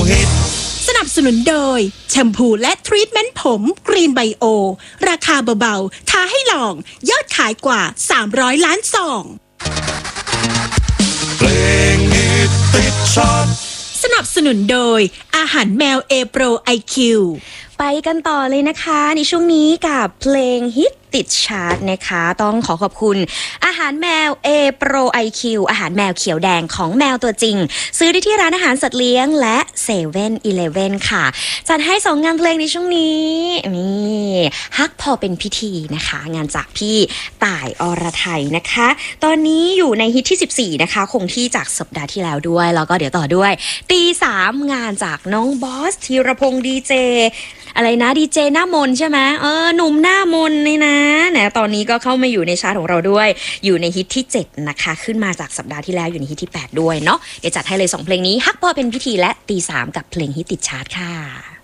ฮิตสนับสนุนโดยแชมพูและทรีทเมนต์ผมกรีนไบโอราคาเบาๆท้าให้ลองยอดขายกว่า300ล้านซองเพลงฮิตติดชาร์ตสนับสนุนโดยอาหารแมวเอโปรไอคิวไปกันต่อเลยนะคะในช่วงนี้กับเพลงฮิตติดชาร์ตนะคะต้องขอบคุณอาหารแมว A Pro IQ อาหารแมวเขียวแดงของแมวตัวจริงซื้อได้ที่ร้านอาหารสัตว์เลี้ยงและ7-Eleven ค่ะจัดให้2งานเพลงในช่วงนี้นี่ฮักพอเป็นพิธีนะคะงานจากพี่ต่ายอรไทยนะคะตอนนี้อยู่ในฮิตที่14นะคะคงที่จากสัปดาห์ที่แล้วด้วยแล้วก็เดี๋ยวต่อด้วยตี3งานจากน้องบอสธีรพงษ์ดีเจอะไรนะดีเจหน้ามนใช่ไหมหนุ่มหน้ามนนี่นะตอนนี้ก็เข้ามาอยู่ในชาร์ตของเราด้วยอยู่ในฮิตที่7นะคะขึ้นมาจากสัปดาห์ที่แล้วอยู่ในฮิตที่8ด้วยเนาะเดี๋ยวจัดให้เลย2เพลงนี้ฮักพอเป็นพิธีและตี3กับเพลงฮิตติดชาร์ตค่ะ